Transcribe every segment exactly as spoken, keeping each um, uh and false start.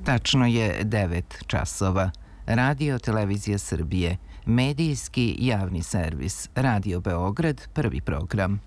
Tačno je devet časova. Radio Televizija Srbije, medijski javni servis, Radio Beograd, prvi program.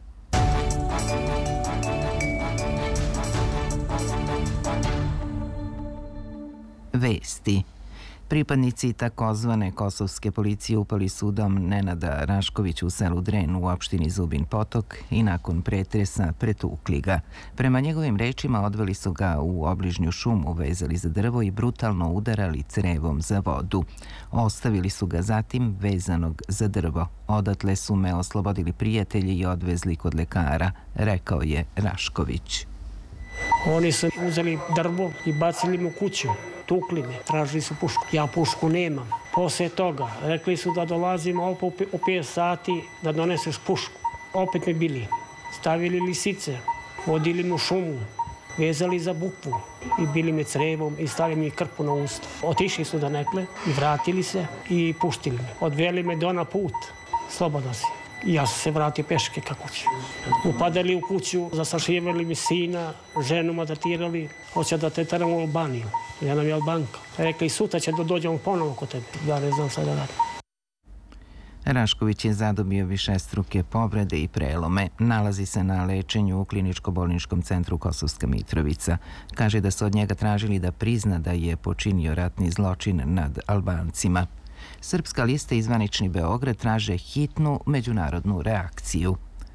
Vesti. Pripadnici takozvane kosovske policije upali su u dom Nenada Raškovića u selu Dren u opštini Zubin Potok i nakon pretresa pretukli ga. Prema njegovim rečima odveli su ga u obližnju šumu, vezali za drvo i brutalno udarali crevom za vodu. Ostavili su ga zatim vezanog za drvo. Odatle su me oslobodili prijatelji i odvezli kod lekara, rekao je Rašković. Oni su uzeli drvo i bacili mu kuću. Tukli me, tražili su pušku. Ja pušku nemam. Poslije toga rekli su da dolazimo opet u pet sati da doneseš pušku. Opet me bili. Stavili lisice, vodili me u šumu, vezali za bukvu i bili me crevom i stavili mi krpu na usta. Otišli su da nekle i vratili se i puštili me. Odveli me do na put. Slobodno si. I ja sam se vratio peške ka kući. Upadali u kuću, zastrašivali mi sina, ženu maltretirali, hoće da te teramo u Albaniju. Ja nam je Albanka. Rekli, sutra će da dođemo ponovo kod tebe. Ja ne znam šta da radim. Rašković je zadobio višestruke povrede i prelome. Nalazi se na lečenju u kliničko-bolničkom centru Kosovska Mitrovica. Kaže da su od njega tražili da prizna da je počinio ratni zločin nad Albancima. Srpska lista i zvanični Beograd traže hitnu međunarodnu reakciju.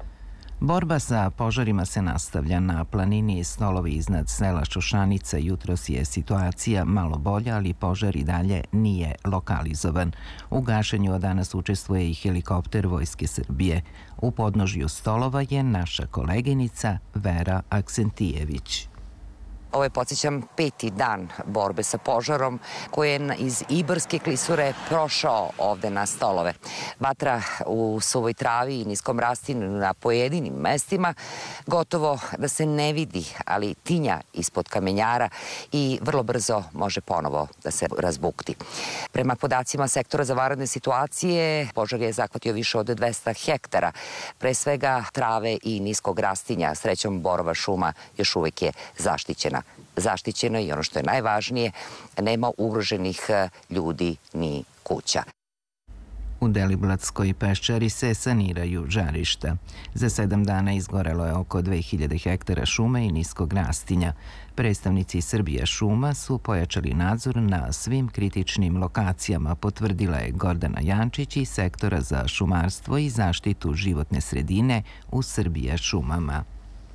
Borba sa požarima se nastavlja. Na planini Stolovi iznad sela Šošanica jutros je situacija malo bolja, ali požar i dalje nije lokalizovan. U gašenju od danas učestvuje i helikopter Vojske Srbije. U podnožju Stolova je naša koleginica Vera Aksentijević. Ovo je, podsjećam, peti dan borbe sa požarom koji je iz Ibarske klisure prošao ovde na Stolove. Vatra u suvoj travi i niskom rastinu na pojedinim mestima gotovo da se ne vidi, ali tinja ispod kamenjara i vrlo brzo može ponovo da se razbukti. Prema podacima sektora za vanredne situacije, požar je zahvatio više od dvesta hektara, pre svega trave i niskog rastinja. Srećom, borova šuma još uvek je zaštićena. Zaštićeno i ono što je najvažnije, nema ugroženih ljudi ni kuća. U Deliblatskoj peščari se saniraju žarišta. Za sedam dana izgorelo je oko dve hiljade hektara šume i niskog rastinja. Predstavnici Srbija šuma su pojačali nadzor na svim kritičnim lokacijama, potvrdila je Gordana Jančić iz sektora za šumarstvo i zaštitu životne sredine u Srbija šumama.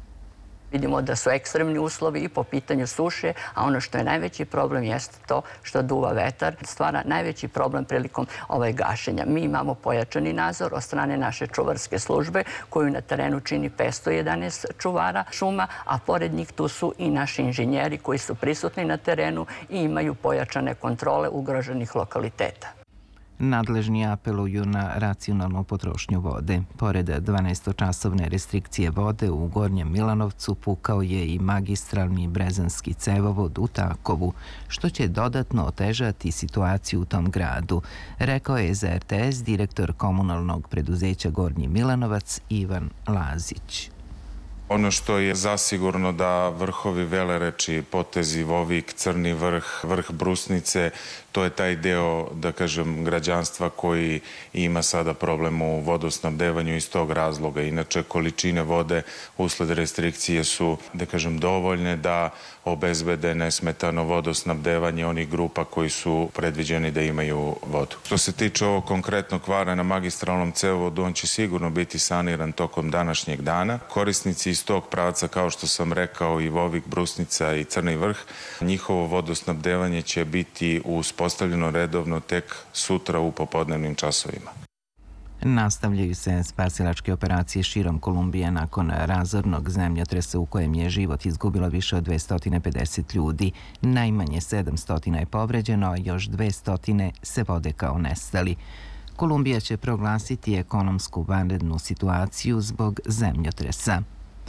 Vidimo da su ekstremni uslovi i po pitanju suše, a ono što je najveći problem jeste to što duva vetar, stvara najveći problem prilikom ovaj gašenja. Mi imamo pojačani nadzor od strane naše čuvarske službe koju na terenu čini petsto jedanaest čuvara šuma, a pored njih tu su i naši inženjeri koji su prisutni na terenu i imaju pojačane kontrole ugroženih lokaliteta. Nadležni apeluju na racionalnu potrošnju vode. Pored dvanaestočasovne restrikcije vode u Gornjem Milanovcu pukao je i magistralni brezanski cevovod u Takovu, što će dodatno otežati situaciju u tom gradu, rekao je za er te es direktor komunalnog preduzeća Gornji Milanovac Ivan Lazić. Ono što je zasigurno da vrhovi Velereči, Potezi, Vovik, Crni vrh, vrh Brusnice, to je taj deo, da kažem, građanstva koji ima sada problem u vodosnabdevanju iz tog razloga. Inače, količine vode usled restrikcije su, da kažem, dovoljne da obezbede nesmetano vodosnabdevanje onih grupa koji su predviđeni da imaju vodu. Što se tiče ovog konkretnog kvara na magistralnom cevovodu, on će sigurno biti saniran tokom današnjeg dana. Korisnici iz tog pravca, kao što sam rekao, i Vovik, Brusnica i Crni vrh, njihovo vodosnabdevanje će biti uspostavljeno redovno tek sutra u popodnevnim časovima. Nastavljaju se spasilačke operacije širom Kolumbije nakon razornog zemljotresa u kojem je život izgubilo više od dvesta pedeset ljudi. Najmanje sedamsto je povređeno, a još dvesta se vode kao nestali. Kolumbija će proglasiti ekonomsku vanrednu situaciju zbog zemljotresa.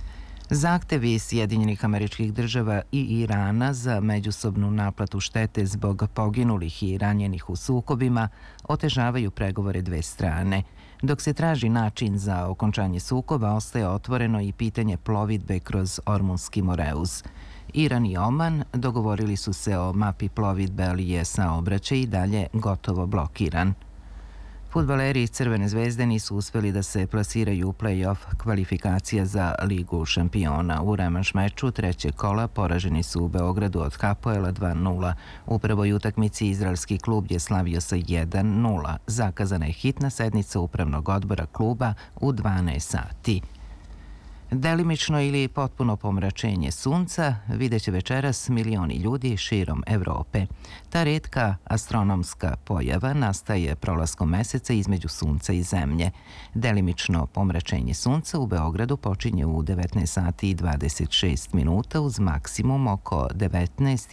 Zahtevi Sjedinjenih Američkih Država i Irana za međusobnu naplatu štete zbog poginulih i ranjenih u sukobima otežavaju pregovore dve strane. Dok se traži način za okončanje sukoba, ostaje otvoreno i pitanje plovidbe kroz Ormunski Moreuz. Iran i Oman dogovorili su se o mapi plovidbe, ali je saobraćaj i dalje gotovo blokiran. Fudbaleri Crvene zvezde nisu uspeli da se plasiraju u play-off kvalifikacija za Ligu šampiona. U revanš meču trećeg kola poraženi su u Beogradu od Hapoela dva nula. U prvoj utakmici izraelski klub je slavio sa jedan nula. Zakazana je hitna sednica upravnog odbora kluba u dvanaest sati. Delimično ili potpuno pomračenje sunca vidjet će večeras milioni ljudi širom Evrope. Ta retka astronomska pojava nastaje prolaskom meseca između sunca i zemlje. Delimično pomračenje sunca u Beogradu počinje u devetnaest sati i dvadeset šest minuta uz maksimum oko devetnaest